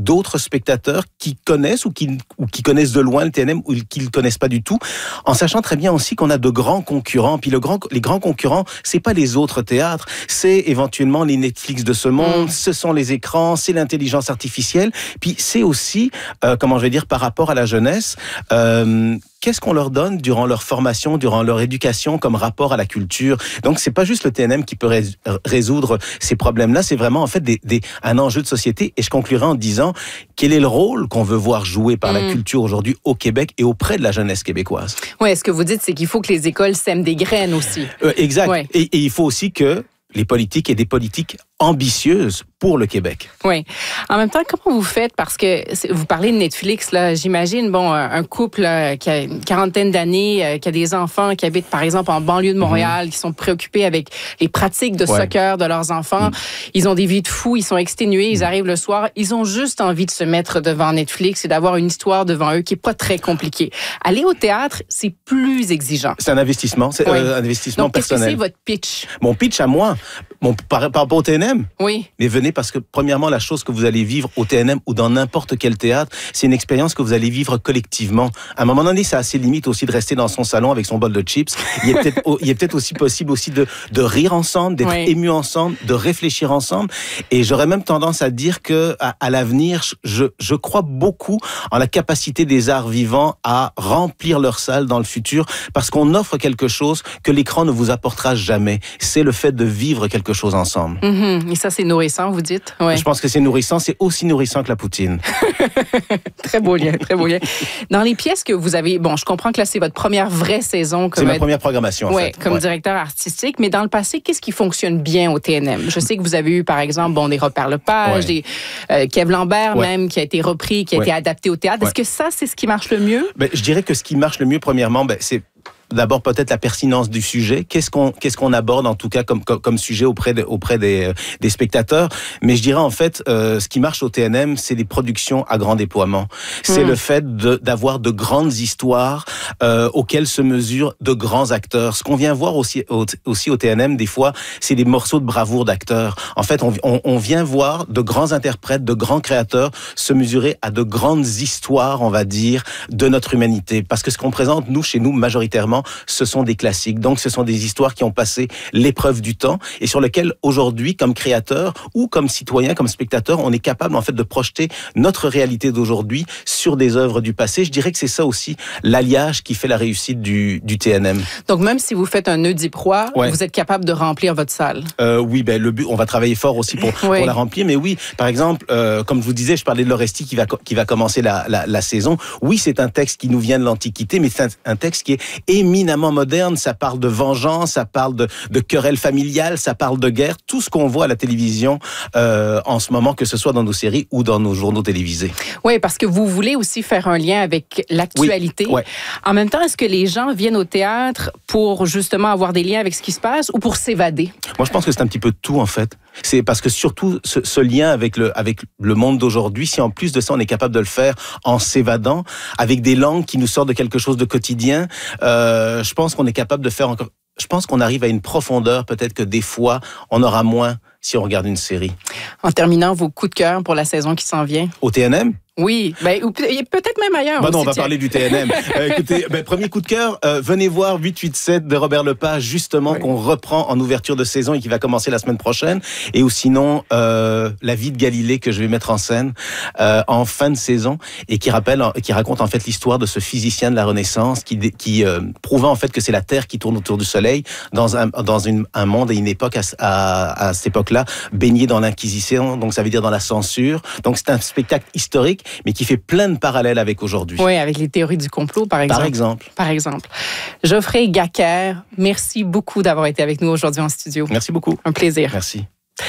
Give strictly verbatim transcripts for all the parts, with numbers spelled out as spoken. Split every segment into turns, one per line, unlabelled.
d'autres spectateurs qui connaissent ou qui, ou qui connaissent de loin le T N M ou qui le connaissent pas du tout, en sachant très bien aussi qu'on a de grands concurrents. Puis le grand, les grands concurrents, c'est pas les autres théâtres, c'est éventuellement les Netflix de ce monde, mmh. ce sont les écrans, c'est l'intelligence artificielle, puis c'est aussi, euh, comment je vais dire, par rapport à la jeunesse, euh, qu'est-ce qu'on leur donne durant leur formation, durant leur éducation comme rapport à la culture. Donc, c'est pas juste le T N M qui peut rés- résoudre ces problèmes-là, c'est vraiment en fait des, des, un enjeu de société. Et je conclurai en disant quel est le rôle qu'on veut voir joué par mmh. la culture aujourd'hui au Québec et auprès de la jeunesse québécoise.
Oui, ce que vous dites, c'est qu'il faut que les écoles sèment des graines aussi.
Euh, exact.
Ouais.
Et, et il faut aussi que les politiques aient des politiques ambitieuses pour le Québec.
Oui. En même temps, comment vous faites? Parce que vous parlez de Netflix, là. J'imagine, bon, un couple là, qui a une quarantaine d'années, euh, qui a des enfants, qui habitent, par exemple, en banlieue de Montréal, mm-hmm. qui sont préoccupés avec les pratiques de ouais. soccer de leurs enfants. Mm. Ils ont des vies de fous, ils sont exténués, ils mm. arrivent le soir. Ils ont juste envie de se mettre devant Netflix et d'avoir une histoire devant eux qui est pas très compliquée. Aller au théâtre, c'est plus exigeant.
C'est un investissement. C'est oui. euh, un investissement
Donc,
personnel.
Qu'est-ce que c'est votre pitch?
Mon pitch à moi, mon, par, par rapport au T N M?
Oui.
Mais venez parce que, premièrement, la chose que vous allez vivre au T N M ou dans n'importe quel théâtre, c'est une expérience que vous allez vivre collectivement. À un moment donné, c'est assez limite aussi de rester dans son salon avec son bol de chips. Il est peut-être, il est peut-être aussi possible aussi de, de rire ensemble, d'être oui. ému ensemble, de réfléchir ensemble. Et j'aurais même tendance à dire que, à, à l'avenir, je, je crois beaucoup en la capacité des arts vivants à remplir leur salle dans le futur parce qu'on offre quelque chose que l'écran ne vous apportera jamais. C'est le fait de vivre quelque chose ensemble.
Mm-hmm. Et ça, c'est nourrissant, vous dites? Ouais.
Je pense que c'est nourrissant. C'est aussi nourrissant que la poutine.
Très beau lien, très beau lien. Dans les pièces que vous avez, bon, je comprends que là, c'est votre première vraie saison. Comme
c'est ma première programmation, en
ouais,
fait.
Comme
ouais.
directeur artistique. Mais dans le passé, qu'est-ce qui fonctionne bien au T N M? Je sais que vous avez eu, par exemple, bon, des Robert Lepage, ouais. des euh, Kev Lambert, ouais. même, qui a été repris, qui a ouais. été adapté au théâtre. Ouais. Est-ce que ça, c'est ce qui marche le mieux?
Ben, je dirais que ce qui marche le mieux, premièrement, ben, c'est d'abord peut-être la pertinence du sujet. Qu'est-ce qu'on qu'est-ce qu'on aborde en tout cas comme comme, comme sujet auprès de, auprès des des spectateurs. Mais je dirais en fait euh, ce qui marche au T N M, c'est les productions à grand déploiement. C'est mmh. le fait de d'avoir de grandes histoires euh, auxquelles se mesurent de grands acteurs. Ce qu'on vient voir aussi au, aussi au T N M des fois, c'est des morceaux de bravoure d'acteurs. En fait, on, on on vient voir de grands interprètes, de grands créateurs se mesurer à de grandes histoires, on va dire, de notre humanité. Parce que ce qu'on présente nous chez nous majoritairement, ce sont des classiques. Donc, ce sont des histoires qui ont passé l'épreuve du temps et sur lesquelles, aujourd'hui, comme créateur ou comme citoyen, comme spectateur, on est capable, en fait, de projeter notre réalité d'aujourd'hui sur des œuvres du passé. Je dirais que c'est ça aussi, l'alliage qui fait la réussite du, du T N M.
Donc, même si vous faites un Oedipe-Roi, ouais. vous êtes capable de remplir votre salle?
Euh, oui, ben, le but, on va travailler fort aussi pour, oui. pour la remplir. Mais oui, par exemple, euh, comme je vous disais, je parlais de l'Orestie qui va, qui va commencer la, la, la saison. Oui, c'est un texte qui nous vient de l'Antiquité, mais c'est un, un texte qui est éminemment moderne, ça parle de vengeance, ça parle de, de querelles familiales, ça parle de guerre, tout ce qu'on voit à la télévision euh, en ce moment, que ce soit dans nos séries ou dans nos journaux télévisés.
Oui, parce que vous voulez aussi faire un lien avec l'actualité.
Oui, ouais.
En même temps, est-ce que les gens viennent au théâtre pour justement avoir des liens avec ce qui se passe ou pour s'évader?
Moi, je pense que c'est un petit peu de tout, en fait. C'est parce que surtout, ce, ce lien avec le, avec le monde d'aujourd'hui, si en plus de ça, on est capable de le faire en s'évadant, avec des langues qui nous sortent de quelque chose de quotidien, euh, je pense qu'on est capable de faire encore... Je pense qu'on arrive à une profondeur, peut-être que des fois, on aura moins si on regarde une série. En
terminant, vos coups de cœur pour la saison qui s'en vient?
Au T N M?
Oui, ben, peut-être même ailleurs.
Ben non,
aussi,
on va
tiens.
parler du T N M. euh, écoutez, ben, premier coup de cœur, euh, venez voir huit huit sept de Robert Lepage, justement, oui. qu'on reprend en ouverture de saison et qui va commencer la semaine prochaine. Et ou sinon, euh, La vie de Galilée, que je vais mettre en scène euh, en fin de saison et qui rappelle, qui raconte en fait l'histoire de ce physicien de la Renaissance qui, qui euh, prouvait en fait que c'est la Terre qui tourne autour du Soleil dans un, dans une, un monde et une époque à, à, à cette époque-là baigné dans l'Inquisition, donc ça veut dire dans la censure. Donc c'est un spectacle historique, mais qui fait plein de parallèles avec aujourd'hui.
Oui, avec les théories du complot, par exemple.
Par exemple.
Par exemple. Geoffrey Gacquer, merci beaucoup d'avoir été avec nous aujourd'hui en studio.
Merci beaucoup.
Un plaisir.
Merci.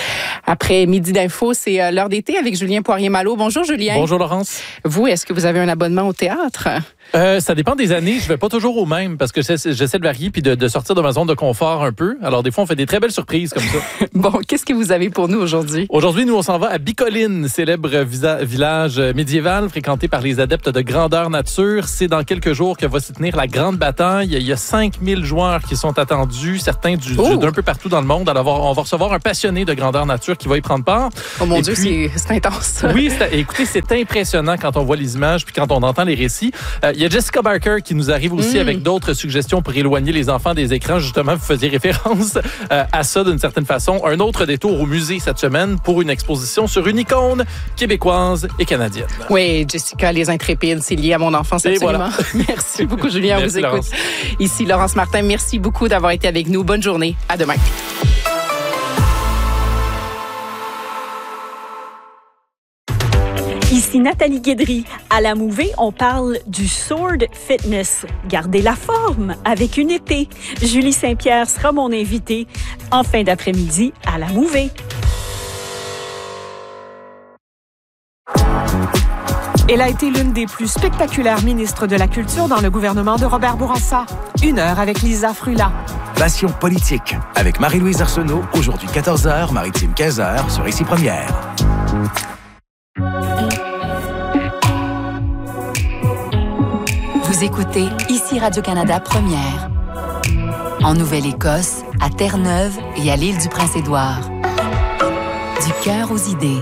Après Midi d'Info, c'est l'heure d'été avec Julien Poirier-Malo. Bonjour, Julien.
Bonjour, Laurence.
Vous, est-ce que vous avez un abonnement au théâtre?
Euh, ça dépend des années. Je vais pas toujours au même parce que j'essaie, j'essaie de varier puis de, de sortir de ma zone de confort un peu. Alors, des fois, on fait des très belles surprises comme ça.
Bon, qu'est-ce que vous avez pour nous aujourd'hui?
Aujourd'hui, nous, on s'en va à Bicoline, célèbre visa- village médiéval fréquenté par les adeptes de grandeur nature. C'est dans quelques jours que va s'y tenir la grande bataille. Il y a cinq mille joueurs qui sont attendus, certains du,
oh.
du, d'un peu partout dans le monde. Alors, on va recevoir un passionné de grandeur nature qui va y prendre part.
Oh mon
Et
Dieu,
puis,
c'est, c'est intense.
Oui, c'est, écoutez, c'est impressionnant quand on voit les images puis quand on entend les récits. Euh, il y a Jessica Barker qui nous arrive aussi mm. avec d'autres suggestions pour éloigner les enfants des écrans. Justement, vous faisiez référence euh, à ça d'une certaine façon. Un autre détour au musée cette semaine pour une exposition sur une icône québécoise et canadienne.
Oui, Jessica, les intrépides, c'est lié à mon enfance, absolument. Voilà. Merci beaucoup, Julien. On vous écoute. Laurence. Ici, Laurence Martin, merci beaucoup d'avoir été avec nous. Bonne journée. À demain.
Ici Nathalie Guédry. À la Mouvée, on parle du Sword Fitness. Gardez la forme avec une épée. Julie Saint-Pierre sera mon invitée en fin d'après-midi à la Mouvée.
Elle a été l'une des plus spectaculaires ministres de la Culture dans le gouvernement de Robert Bourassa. Une heure avec Lisa Frula.
Passion politique avec Marie-Louise Arsenault, aujourd'hui quatorze heures, Maritime quinze heures sur Ici Première.
Vous écoutez Ici Radio-Canada Première. En Nouvelle-Écosse, à Terre-Neuve et à l'île du Prince-Édouard. Du cœur aux idées.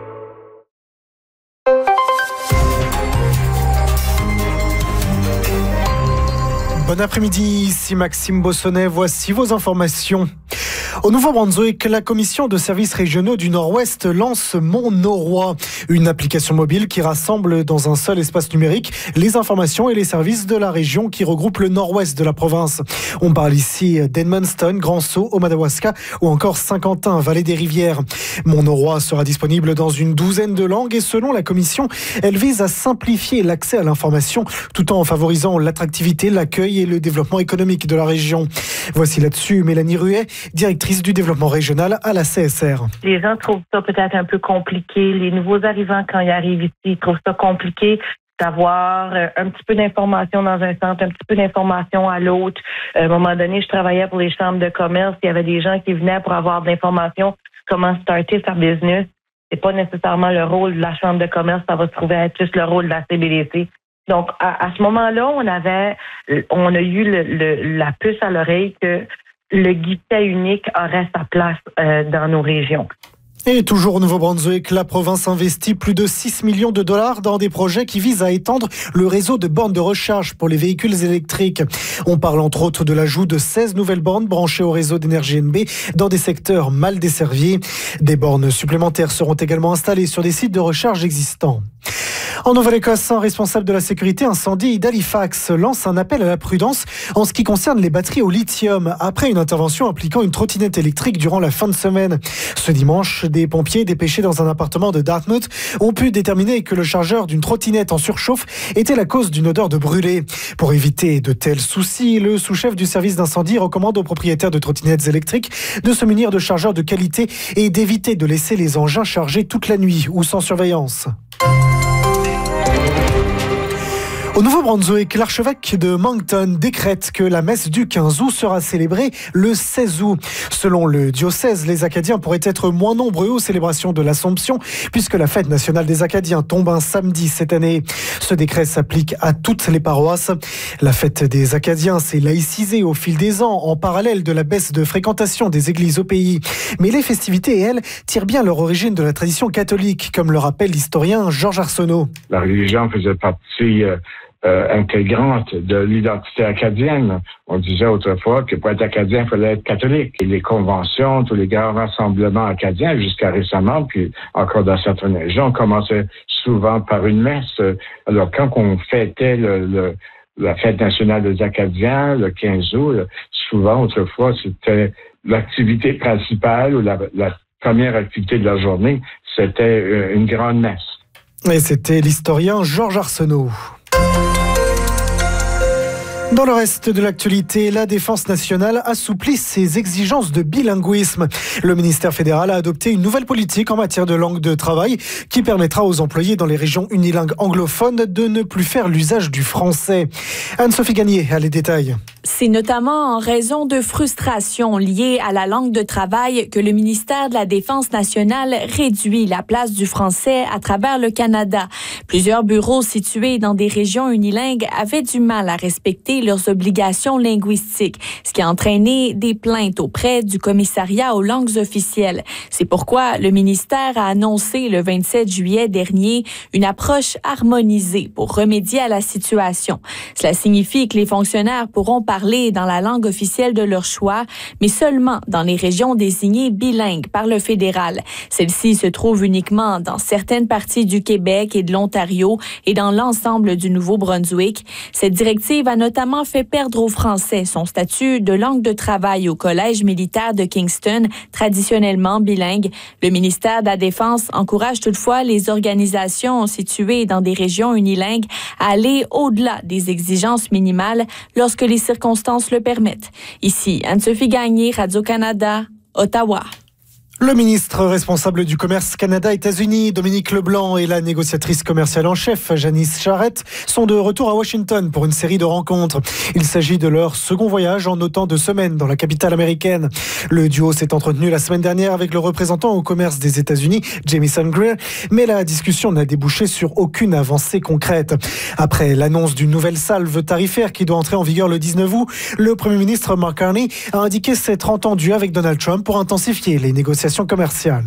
Bon après-midi, ici Maxime Bossonnet. Voici vos informations. Au Nouveau-Brunswick, la Commission de services régionaux du Nord-Ouest lance Mon Norois, une application mobile qui rassemble dans un seul espace numérique les informations et les services de la région qui regroupe le Nord-Ouest de la province. On parle ici d'Edmundston, Grand-Sault, au Madawaska ou encore Saint-Quentin, Vallée des Rivières. Mon Norois sera disponible dans une douzaine de langues et selon la Commission, elle vise à simplifier l'accès à l'information tout en favorisant l'attractivité, l'accueil et le développement économique de la région. Voici là-dessus Mélanie Ruet, directrice du développement régional à la C S R.
Les gens trouvent ça peut-être un peu compliqué. Les nouveaux arrivants, quand ils arrivent ici, ils trouvent ça compliqué d'avoir un petit peu d'informations dans un centre, un petit peu d'informations à l'autre. À un moment donné, je travaillais pour les chambres de commerce. Il y avait des gens qui venaient pour avoir de l'information, comment starter sa business. C'est pas nécessairement le rôle de la chambre de commerce, ça va se trouver être plus le rôle de la C B D C. Donc, à, à ce moment-là, on avait, on a eu le, le, la puce à l'oreille que le guichet unique aurait sa place euh, dans nos régions.
Et toujours au Nouveau-Brunswick, la province investit plus de six millions de dollars dans des projets qui visent à étendre le réseau de bornes de recharge pour les véhicules électriques. On parle entre autres de l'ajout de seize nouvelles bornes branchées au réseau d'énergie N B dans des secteurs mal desservis. Des bornes supplémentaires seront également installées sur des sites de recharge existants. En Nouvelle-Écosse, un responsable de la sécurité incendie d'Halifax lance un appel à la prudence en ce qui concerne les batteries au lithium après une intervention impliquant une trottinette électrique durant la fin de semaine. Ce dimanche, des pompiers dépêchés dans un appartement de Dartmouth ont pu déterminer que le chargeur d'une trottinette en surchauffe était la cause d'une odeur de brûlé. Pour éviter de tels soucis, le sous-chef du service d'incendie recommande aux propriétaires de trottinettes électriques de se munir de chargeurs de qualité et d'éviter de laisser les engins chargés toute la nuit ou sans surveillance. Au Nouveau-Brunswick, l'archevêque de Moncton décrète que la messe du quinze août sera célébrée le seize août. Selon le diocèse, les Acadiens pourraient être moins nombreux aux célébrations de l'Assomption puisque la fête nationale des Acadiens tombe un samedi cette année. Ce décret s'applique à toutes les paroisses. La fête des Acadiens s'est laïcisée au fil des ans en parallèle de la baisse de fréquentation des églises au pays. Mais les festivités, elles, tirent bien leur origine de la tradition catholique, comme le rappelle l'historien Georges Arsenault.
La religion faisait partie euh, euh, intégrante de l'identité acadienne. On disait autrefois que pour être acadien, il fallait être catholique. Et les conventions, tous les grands rassemblements acadiens, jusqu'à récemment, puis encore dans certaines régions, commençaient souvent par une messe. Alors, quand on fêtait le, le, la fête nationale des Acadiens, le quinze août, souvent, autrefois, c'était l'activité principale ou la, la première activité de la journée, c'était une grande messe. Et
c'était l'historien Georges Arsenault. Dans le reste de l'actualité, la Défense nationale assouplit ses exigences de bilinguisme. Le ministère fédéral a adopté une nouvelle politique en matière de langue de travail qui permettra aux employés dans les régions unilingues anglophones de ne plus faire l'usage du français. Anne-Sophie Gagné a les détails.
C'est notamment en raison de frustrations liées à la langue de travail que le ministère de la Défense nationale réduit la place du français à travers le Canada. Plusieurs bureaux situés dans des régions unilingues avaient du mal à respecter leurs obligations linguistiques, ce qui a entraîné des plaintes auprès du commissariat aux langues officielles. C'est pourquoi le ministère a annoncé le vingt-sept juillet dernier une approche harmonisée pour remédier à la situation. Cela signifie que les fonctionnaires pourront parler dans la langue officielle de leur choix, mais seulement dans les régions désignées bilingues par le fédéral. Celle-ci se trouve uniquement dans certaines parties du Québec et de l'Ontario et dans l'ensemble du Nouveau-Brunswick. Cette directive a notamment fait perdre aux Français son statut de langue de travail au Collège militaire de Kingston, traditionnellement bilingue. Le ministère de la Défense encourage toutefois les organisations situées dans des régions unilingues à aller au-delà des exigences minimales lorsque les circonstances le permettent. Ici, Anne-Sophie Gagné, Radio-Canada, Ottawa.
Le ministre responsable du commerce Canada-États-Unis, Dominique Leblanc, et la négociatrice commerciale en chef, Janice Charette, sont de retour à Washington pour une série de rencontres. Il s'agit de leur second voyage en autant de semaines dans la capitale américaine. Le duo s'est entretenu la semaine dernière avec le représentant au commerce des États-Unis, Jamieson Greer, mais la discussion n'a débouché sur aucune avancée concrète. Après l'annonce d'une nouvelle salve tarifaire qui doit entrer en vigueur le dix-neuf août, le Premier ministre Mark Carney a indiqué s'être entendu avec Donald Trump pour intensifier les négociations commerciale.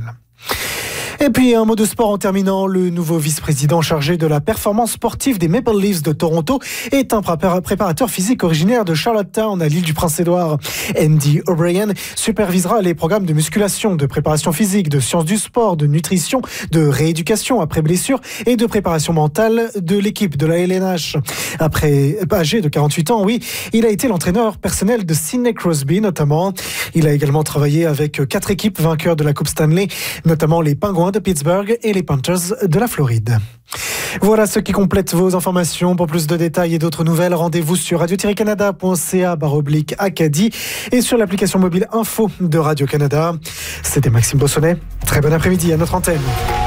Et puis un mot de sport en terminant. Le nouveau vice-président chargé de la performance sportive des Maple Leafs de Toronto est un préparateur physique originaire de Charlottetown à l'île du Prince-Édouard. Andy O'Brien supervisera les programmes de musculation, de préparation physique, de sciences du sport, de nutrition, de rééducation après blessure et de préparation mentale de l'équipe de la L N H. Après, âgé de quarante-huit ans, oui, il a été l'entraîneur personnel de Sidney Crosby notamment. Il a également travaillé avec quatre équipes vainqueurs de la Coupe Stanley, notamment les Pingouins de Pittsburgh et les Panthers de la Floride. Voilà ce qui complète vos informations. Pour plus de détails et d'autres nouvelles, rendez-vous sur radio tiret canada point c a barre oblique Acadie et sur l'application mobile Info de Radio-Canada. C'était Maxime Bossonnet. Très bon après-midi à notre antenne.